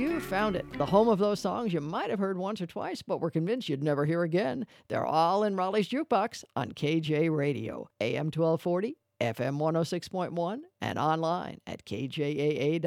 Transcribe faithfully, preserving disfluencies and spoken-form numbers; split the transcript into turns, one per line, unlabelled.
You found it. The home of those songs you might have heard once or twice, but were convinced you'd never hear again. They're all in Raleigh's Jukebox on K J Radio, A M twelve forty, F M one oh six point one, and online at K J A A dot com.